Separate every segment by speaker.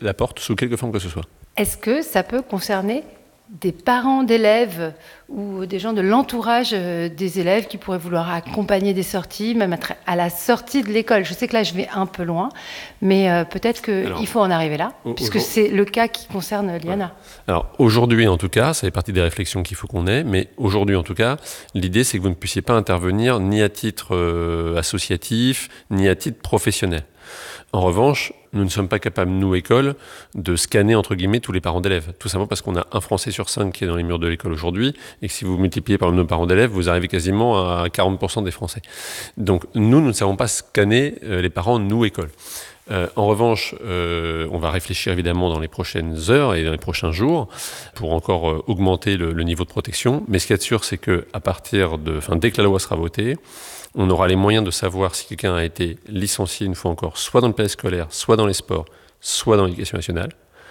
Speaker 1: la porte sous quelque forme que ce soit.
Speaker 2: Est-ce que ça peut concerner des parents d'élèves ou des gens de l'entourage des élèves qui pourraient vouloir accompagner des sorties, même à la sortie de l'école? Je sais que là, je vais un peu loin, mais peut-être qu'il faut en arriver là, puisque c'est le cas qui concerne Liana.
Speaker 1: Ouais. Alors, aujourd'hui, en tout cas, ça fait partie des réflexions qu'il faut qu'on ait, mais aujourd'hui, en tout cas, l'idée, c'est que vous ne puissiez pas intervenir ni à titre associatif, ni à titre professionnel. En revanche, nous ne sommes pas capables, nous, école, de scanner, entre guillemets, tous les parents d'élèves. Tout simplement parce qu'on a un Français sur 5 qui est dans les murs de l'école aujourd'hui, et que si vous multipliez par le nombre de parents d'élèves, vous arrivez quasiment à 40% des Français. Donc, nous ne savons pas scanner les parents, nous, école. En revanche, on va réfléchir évidemment dans les prochaines heures et dans les prochains jours pour encore augmenter le niveau de protection. Mais ce qu'il y a de sûr, c'est que dès que la loi sera votée, on aura les moyens de savoir si quelqu'un a été licencié une fois encore, soit dans le périscolaire, soit dans les sports, soit dans l'éducation nationale.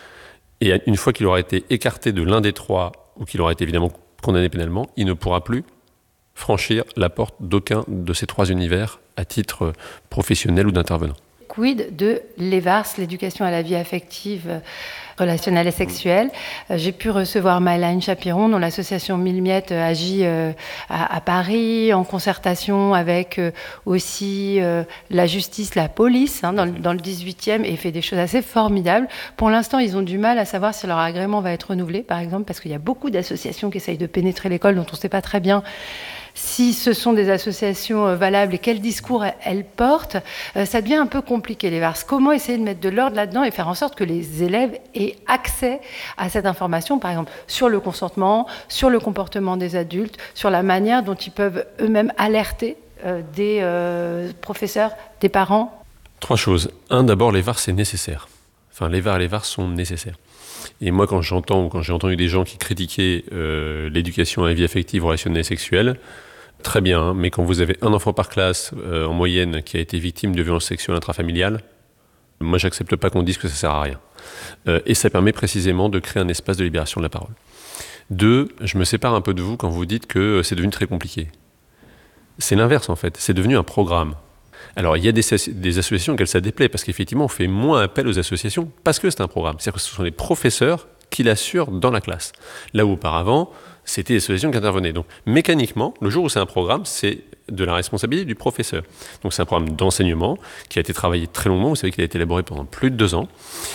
Speaker 1: Et une fois qu'il aura été écarté de l'un des trois, ou qu'il aura été évidemment condamné pénalement, il ne pourra plus franchir la porte d'aucun de ces trois univers à titre professionnel ou d'intervenant.
Speaker 2: Quid de l'EVARS, l'éducation à la vie affective, relationnelle et sexuelle. J'ai pu recevoir Maëline Chapiron, dont l'association Mille Miettes agit à Paris, en concertation avec aussi la justice, la police, dans le 18e, et fait des choses assez formidables. Pour l'instant, ils ont du mal à savoir si leur agrément va être renouvelé, par exemple, parce qu'il y a beaucoup d'associations qui essayent de pénétrer l'école, dont on ne sait pas très bien si ce sont des associations valables et quel discours elles portent. Ça devient un peu compliqué, les VARS. Comment essayer de mettre de l'ordre là-dedans et faire en sorte que les élèves aient accès à cette information, par exemple, sur le consentement, sur le comportement des adultes, sur la manière dont ils peuvent eux-mêmes alerter des professeurs, des parents?
Speaker 1: Trois choses. Un, d'abord, les VAR, c'est nécessaire. Enfin, les VAR et les VAR sont nécessaires. Et moi, quand j'ai entendu des gens qui critiquaient l'éducation à la vie affective, relationnelle et sexuelle, très bien, hein, mais quand vous avez un enfant par classe, en moyenne, qui a été victime de violences sexuelles intrafamiliales, moi, j'accepte pas qu'on dise que ça sert à rien. Et ça permet précisément de créer un espace de libération de la parole. Deux, je me sépare un peu de vous quand vous dites que c'est devenu très compliqué. C'est l'inverse, en fait. C'est devenu un programme. Alors, il y a des associations auxquelles ça déplaît, parce qu'effectivement, on fait moins appel aux associations, parce que c'est un programme. C'est-à-dire que ce sont les professeurs qui l'assurent dans la classe. Là où auparavant, c'était les associations qui intervenaient. Donc, mécaniquement, le jour où c'est un programme, c'est de la responsabilité du professeur. Donc, c'est un programme d'enseignement qui a été travaillé très longuement. Vous savez qu'il a été élaboré pendant plus de 2 ans.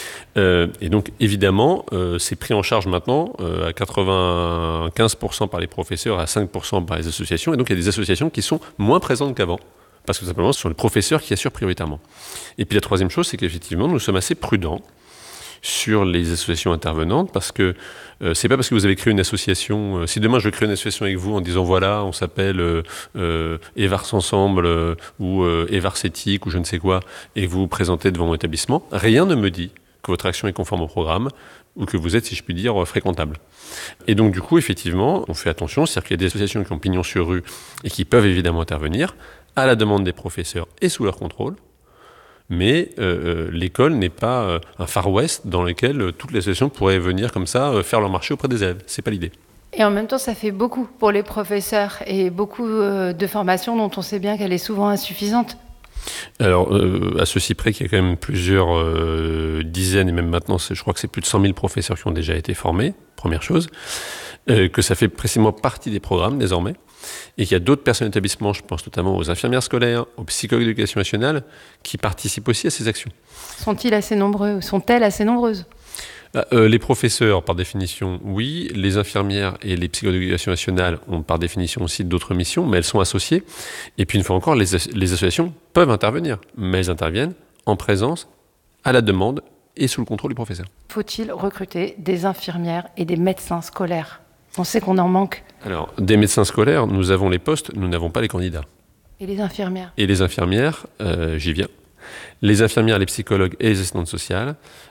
Speaker 1: Et donc, évidemment, c'est pris en charge maintenant à 95% par les professeurs, à 5% par les associations. Et donc, il y a des associations qui sont moins présentes qu'avant. Parce que tout simplement, ce sont les professeurs qui assurent prioritairement. Et puis la troisième chose, c'est qu'effectivement, nous sommes assez prudents sur les associations intervenantes, parce que c'est pas parce que vous avez créé une association, si demain je crée une association avec vous en disant voilà, on s'appelle EVARS Ensemble ou EVARS Éthique ou je ne sais quoi, et vous vous présentez devant mon établissement, rien ne me dit que votre action est conforme au programme ou que vous êtes, si je puis dire, fréquentable. Et donc du coup, effectivement, on fait attention, c'est-à-dire qu'il y a des associations qui ont pignon sur rue et qui peuvent évidemment intervenir, à la demande des professeurs et sous leur contrôle, mais l'école n'est pas un Far West dans lequel toutes les associations pourraient venir comme ça faire leur marché auprès des élèves. C'est pas l'idée.
Speaker 2: Et en même temps, ça fait beaucoup pour les professeurs et beaucoup de formations dont on sait bien qu'elle est souvent insuffisante.
Speaker 1: Alors, à ceci près qu'il y a quand même plusieurs dizaines, et même maintenant, je crois que c'est plus de 100 000 professeurs qui ont déjà été formés, première chose, que ça fait précisément partie des programmes désormais, et qu'il y a d'autres personnes d'établissement, je pense notamment aux infirmières scolaires, aux psychologues d'éducation nationale, qui participent aussi à ces actions.
Speaker 2: Sont-ils assez nombreux? Sont-elles assez nombreuses?
Speaker 1: Les professeurs, par définition, oui. Les infirmières et les psychologues d'éducation nationale ont par définition aussi d'autres missions, mais elles sont associées. Et puis une fois encore, les associations peuvent intervenir, mais elles interviennent en présence, à la demande et sous le contrôle du professeur.
Speaker 2: Faut-il recruter des infirmières et des médecins scolaires? On sait qu'on en manque.
Speaker 1: Alors, des médecins scolaires, nous avons les postes, nous n'avons pas les candidats.
Speaker 2: Et les infirmières?
Speaker 1: Et les infirmières, j'y viens. Les infirmières, les psychologues et les assistantes sociales,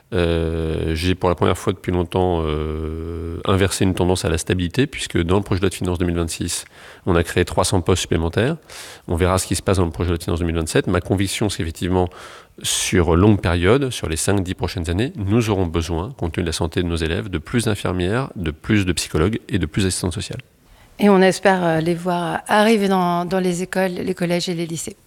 Speaker 1: j'ai pour la première fois depuis longtemps inversé une tendance à la stabilité, puisque dans le projet de loi de finances 2026, on a créé 300 postes supplémentaires. On verra ce qui se passe dans le projet de loi de finances 2027. Ma conviction, c'est qu'effectivement, sur longue période, sur les 5-10 prochaines années, nous aurons besoin, compte tenu de la santé de nos élèves, de plus d'infirmières, de plus de psychologues et de plus d'assistantes sociales.
Speaker 2: Et on espère les voir arriver dans les écoles, les collèges et les lycées.